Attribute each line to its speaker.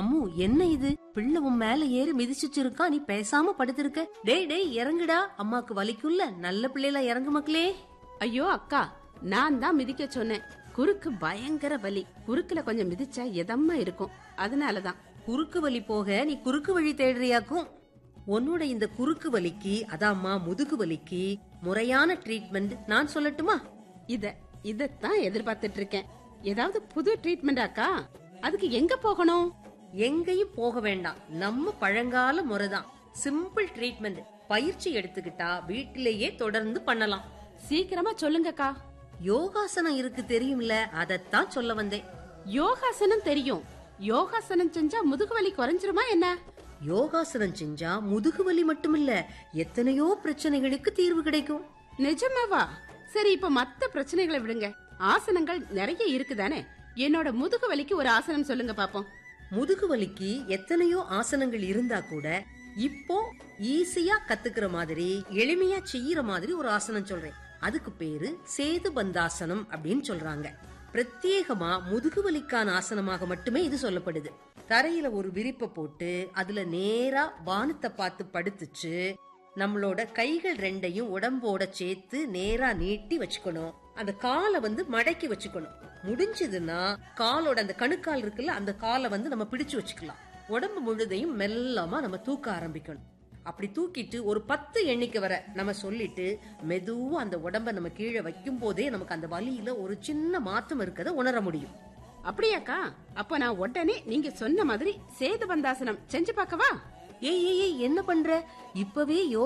Speaker 1: அம்மு என்ன இது, பிள்ளை உன் மேல ஏறி மிதிச்சுட்டு இருக்கா, நீ பேசாம படுத்திருக்க. டேய் டேய் இறங்குடா, அம்மாக்கு வலிக்குள்ள, நல்ல பிள்ளைல இறங்கு மக்களே.
Speaker 2: ஐயோ அக்கா, நான் தான் மிதிக்க சொன்னேன். குறுக்கு பயங்கர வலி. குறுக்குல கொஞ்சம் மிதிச்சா எதமா இருக்கும், அதனாலதான்.
Speaker 1: குறுக்கு வலி போக நீ குறுக்கு வழி தேடுறியாக்கும். உன்னோட இந்த குறுக்கு வலிக்கு, அதாம்மா முதுகு வலிக்கு முறையான ட்ரீட்மெண்ட் நான் சொல்லட்டுமா?
Speaker 2: இதத்தான் எதிர்பார்த்துட்டு இருக்கேன். ஏதாவது புது ட்ரீட்மெண்ட் அக்கா? அதுக்கு எங்க போகணும்?
Speaker 1: எங்கேயும் போக வேண்டாம், நம்ம பழங்கால முறைதான். Simple treatment. பயிற்சி எடுத்துக்கிட்டா வீட்டிலேயே தொடர்ந்து பண்ணலாம்.
Speaker 2: சீக்கிரமா சொல்லுங்கக்கா.
Speaker 1: யோகாசனம் இருக்கு தெரியும்ல, அதத்தான் சொல்ல வந்தேன்.
Speaker 2: யோகாசனம் தெரியும். யோகாசனம் செஞ்சா முதுகு வலி குறைஞ்சிருமா என்ன?
Speaker 1: யோகாசனம் செஞ்சா முதுகு வலி மட்டுமில்ல, எத்தனையோ பிரச்சனைகளுக்கு தீர்வு கிடைக்கும்.
Speaker 2: நிஜமாவா? சரி, இப்ப மத்த பிரச்சனைகளை விடுங்க. ஆசனங்கள் நிறைய இருக்குதானே, என்னோட முதுகு வலிக்கு ஒரு ஆசனம் சொல்லுங்க பாப்போம்.
Speaker 1: முதுகு வலிக்கு எத்தனையோ ஆசனங்கள் இருந்தா கூட இப்போ ஈஸியா கத்துக்கிற மாதிரி, எளிமையா செய்யற மாதிரி ஒரு ஆசனம் சொல்றேன். அதுக்கு பேரு சேது பந்தாசனம் அப்படின்னு சொல்றாங்க. பிரத்யேகமா முதுகு வலிக்கான ஆசனமாக மட்டுமே இது சொல்லப்படுது. தரையில ஒரு விரிப்பை போட்டு அதுல நேரா வானத்தை பார்த்து படுத்துச்சு, நம்மளோட கைகள் ரெண்டையும் உடம்போட சேர்த்து நேரா நீட்டி வச்சுக்கணும். அந்த காலை மடக்கி வச்சுக்கணும். முடிஞ்சதுன்னா காலோட அந்த கணுக்கால் இருக்குல்ல, அந்த காலை நம்ம பிடிச்சு வச்சுக்கலாம். உடம்பு முழுதையும் மெல்லமா நம்ம தூக்க ஆரம்பிக்கணும். அப்படி தூக்கிட்டு ஒரு 10 எண்ணிக்கை வர நம்ம சொல்லிட்டு மெதுவா அந்த உடம்ப நம்ம கீழே வைக்கும் போதே நமக்கு அந்த வலியில ஒரு சின்ன மாற்றம் இருக்கத உணர முடியும்.
Speaker 2: அப்படியாக்கா? அப்ப நான் உடனே நீங்க சொன்ன மாதிரி சேது பந்தாசனம் செஞ்சு பார்க்கவா?
Speaker 1: ஏய் என்ன பண்ற? இப்பவே